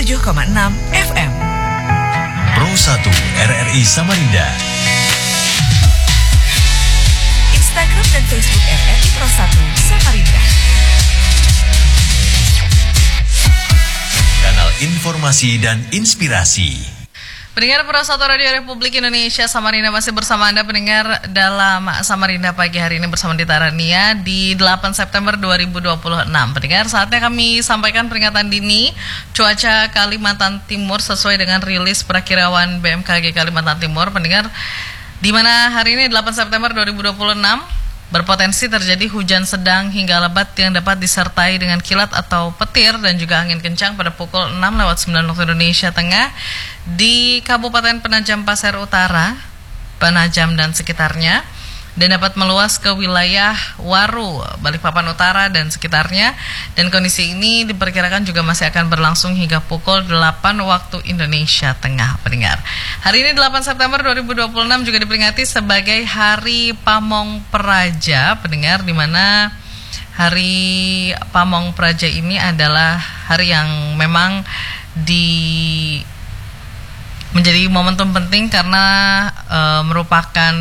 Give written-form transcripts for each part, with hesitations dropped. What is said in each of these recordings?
97,6 FM. Pro 1 RRI Samarinda. Instagram dan Facebook RRI Pro 1 Samarinda. Kanal informasi dan inspirasi. Pendengar Pro 1 Radio Republik Indonesia Samarinda, masih bersama Anda pendengar dalam Samarinda pagi hari ini bersama Dita Rania di 8 September 2026. Pendengar, saatnya kami sampaikan peringatan dini cuaca Kalimantan Timur sesuai dengan rilis Prakirawan BMKG Kalimantan Timur. Pendengar, di mana hari ini 8 September 2026 berpotensi terjadi hujan sedang hingga lebat yang dapat disertai dengan kilat atau petir dan juga angin kencang pada pukul 6:09 waktu Indonesia Tengah di Kabupaten Penajam Pasir Utara, Penajam dan sekitarnya, dan dapat meluas ke wilayah Waru, Balikpapan Utara dan sekitarnya. Dan kondisi ini diperkirakan juga masih akan berlangsung hingga pukul 8 waktu Indonesia Tengah, pendengar. Hari ini 8 September 2026 juga diperingati sebagai Hari Pamong Praja, pendengar, di mana Hari Pamong Praja ini adalah hari yang memang menjadi momentum penting karena merupakan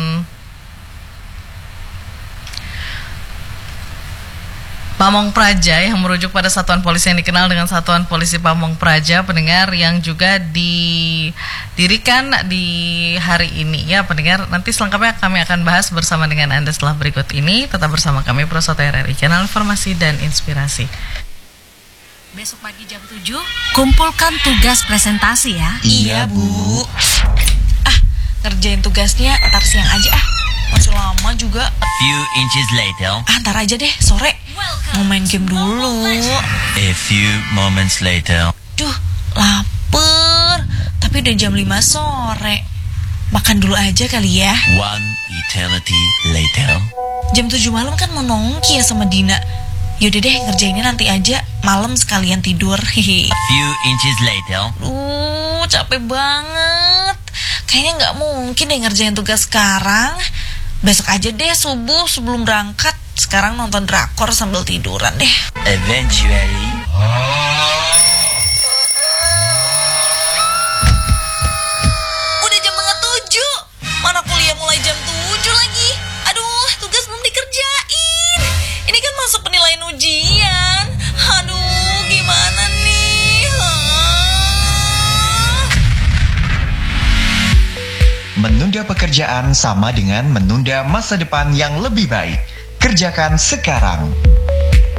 Pamong Praja yang merujuk pada satuan polisi yang dikenal dengan Satuan Polisi Pamong Praja, pendengar, yang juga didirikan di hari ini. Ya pendengar, nanti selengkapnya kami akan bahas bersama dengan Anda setelah berikut ini. Tetap bersama kami Pro 1 RRI, Kanal Informasi dan Inspirasi. Besok pagi jam 7, kumpulkan tugas presentasi ya. Iya, Bu. Ngerjain tugasnya ntar siang aja masih lama juga. A few inches later. Ntar aja deh, sore mau main game dulu. A few moments later. Duh, lapar. Tapi udah jam 5 sore. Makan dulu aja kali ya. One eternity later. Jam 7 malam kan mau nongki ya sama Dina. Yaudah deh, ngerjainnya nanti aja. Malam sekalian tidur. Hehe. A few inches later. Capek banget. Kayaknya gak mungkin deh ngerjain tugas sekarang. Besok aja deh subuh sebelum berangkat. Sekarang nonton drakor sambil tiduran deh. Eventually. Udah jam 6:30. Mana kuliah mulai jam 7 lagi. Aduh, tugas belum dikerjain. Ini kan masuk penilaian ujian. Aduh, gimana nih? Menunda pekerjaan sama dengan menunda masa depan yang lebih baik. Kerjakan sekarang.